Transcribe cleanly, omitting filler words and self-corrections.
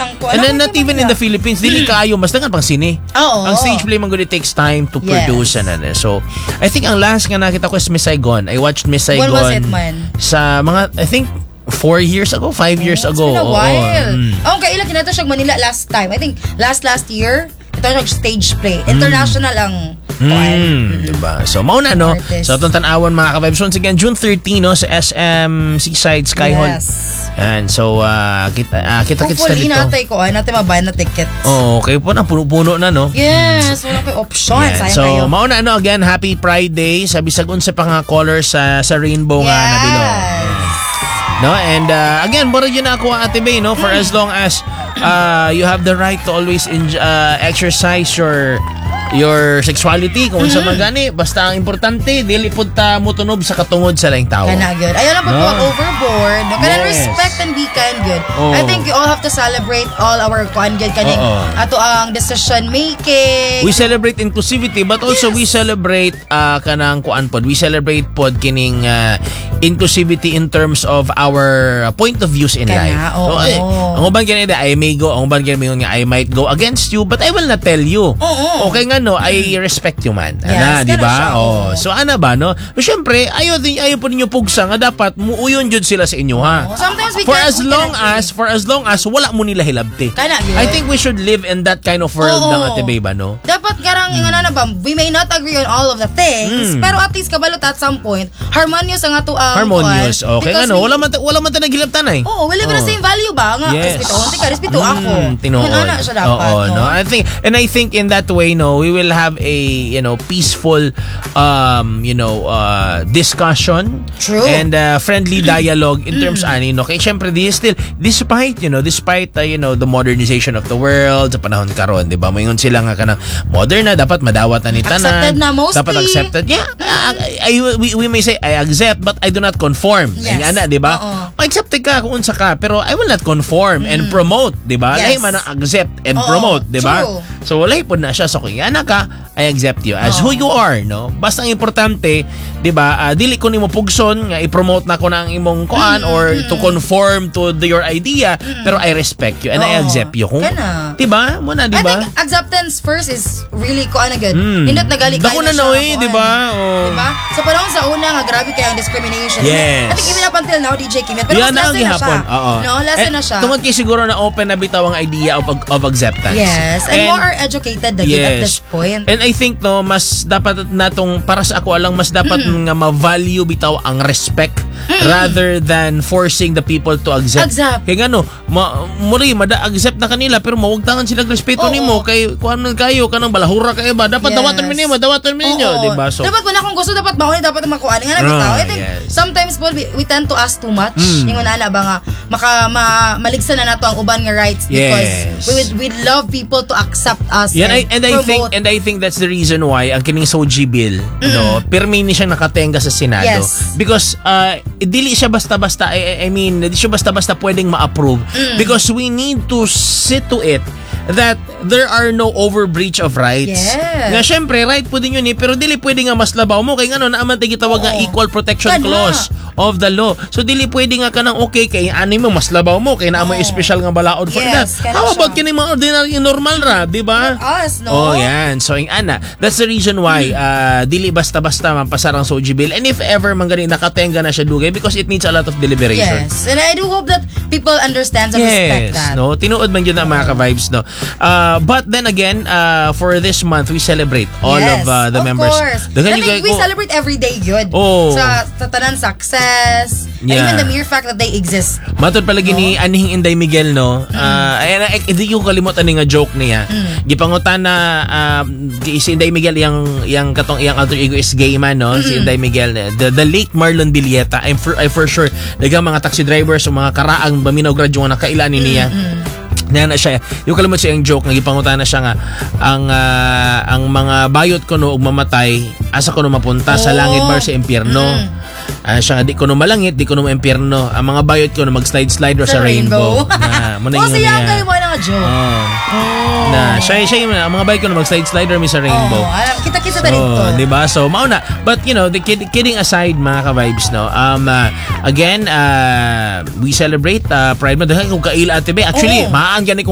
And then not even in the Philippines, dili kaayo mas dagan pang sine. Ang stage play man gud, it takes time to produce and so I think ang last nga nakita ko is Miss Saigon. I watched Miss Saigon. When was it, man? Sa mga, I think 4 years ago, 5 years ago. It's been a while. Kailan kinato siya Manila last time. I think last year. Ito yung stage play. International ang diba? So, mauna, no? Artist. So, itong tanawan, mga ka-vibes. Once again, June 13, no? Sa SM Seaside Sky Hall. And so, kita-kits na hopefully, dito. natay ko, natin mabayan na tickets. Okay po na, puno-puno na, no? Yes, wala kayo option. So, mauna, no? Again, happy Pride Day. Sabi sa unsa pa nga colors sa rainbow nga na below. No? And again, mura yun na ako, Ate Bay, no? For as long as you have the right to always exercise your sexuality kung sa magani, basta ang importante dili pud ta mutunob sa katungod sa laing tao. Kana good. Ayaw na po overboard. No? Kana respect and be kind good. I think you all have to celebrate all our good kaning ato ang decision making. We celebrate inclusivity but also we celebrate kanang kuan pod. We celebrate pod kining inclusivity in terms of our point of views in life. So, ang uban ganito, I may go, ang uban ganito nga, I might go against you, but I will not tell you. Okay nga, no, I respect you man. Ana, di ba? So, ana ba, no? But syempre, ayaw po ninyo pugsa nga dapat muuyon jud sila sa inyo, ha? Sometimes we for as long as wala mo nila hilabti. I think we should live in that kind of world ng Ate Bay ba, no? Dapat karang ingana na ba, we may not agree on all of the things, pero at least kabalot at some point, harmonious ang ato harmonious. Okay, ano, wala man ta naghilabtan ay. We live in the same value ba? Nga, respeto ako. Ana siya dapat. No? I think in that way, no, we will have a, peaceful discussion. True. And friendly dialogue in terms ani, no. Kay syempre despite the modernization of the world sa panahon karon, di ba? Moingon sila nga kanang modern na, dapat madawat na ni tanan. Accepted na mostly. Dapat accepted. Yeah. We may say I accept but I do not conform. Yes. Ana, di ba? Accept ka kung unsa ka, pero I will not conform and promote, di ba? Lahi man ang accept and promote, di ba? So lahi pod na siya sa kung ana ka, I accept you as who you are, no? Basta ang importante, di ba? Dili ko nimo pugson nga i-promote na ko na ang imong kuan or to conform to your idea, pero I respect you and I accept you. Di ba? Muna, di ba? I think acceptance first is really kuan agad. Hindot nagali kayo na siya. Di ba? Di ba? Sa panahon sa una nga grabe kay ang discrimination. Yes. I think even up until now, DJ Kim, pero mas lesson na siya. No, lesson na siya. Tungod kay siguro na open na bitaw ang idea of acceptance. Yes. And more are educated at this point. And I think, no, mas dapat natong, para sa ako alang, mas dapat nga ma-value bitaw ang respect rather than forcing the people to accept. Kaya nga, no, accept na kanila, pero mawagtangan silang respeto nimo kay kuan kayo kanang balahura kayo ba, dapat dawatan mi nimo, di ba? So dapat wala kung gusto, dapat mauni, dapat makuha nga na bitaw. I think sometimes we tend to ask too much. Ingon ana ba nga maligsan na nato ang uban nga rights because we love people to accept us. And I think that's the reason why ang kining SOGI bill, no, permi ni siya nakatenga sa Senado because dili siya basta-basta, I mean, di siya basta-basta pwedeng ma-approve because we need to sit to it that there are no overbreach of rights. Nga syempre, right po din yun pero dili pwede nga mas labaw mo kay nga naman tayo gitawag nga equal protection clause of the law. So dili pwede nga kanang okay kay ani mo mas labaw mo kay naa mo special nga balaod for that. How about kini mga ordinary normal ra, di ba? Yan. So ana, that's the reason why dili basta-basta mampasarang SOGI bill, and if ever man gani nakatenga na siya dugay because it needs a lot of deliberation. Yes. And I do hope that people understand and respect that. No, tinuod man yun na mga ka-vibes, no. But then again, for this month we celebrate all of the members. Of course. I think we celebrate every day good. Sa tanan success. And even the mere fact that they exist. Matod palagi ni Anhing Inday Miguel, no. Hindi ko kalimutan nga joke niya. Gipangutan na si Inday Miguel yang katong iyang alter ego is gay man, no. Si Inday Miguel, the late Marlon Villeta. I for sure daghang mga taxi drivers o mga karaang baminaw graduate na kailani niya. Na siya, yung kalimot siya yung joke, nagipangutan na siya nga ang mga bayot ko no ug mamatay asa ko no mapunta sa langit bar sa impyerno. Siya nga, di ko no malangit, di ko no impyerno. Ang mga bayot ko no mag-slide or sa rainbow. Siya kayo mo na joke. Siya yung ang mga bayot ko no mag-slide or sa rainbow. Kita-kita na rito. Diba? So, mauna. But, the kidding aside, mga ka-vibes, no? Again, we celebrate Pride Month. Kung kaila, ate, actually, maan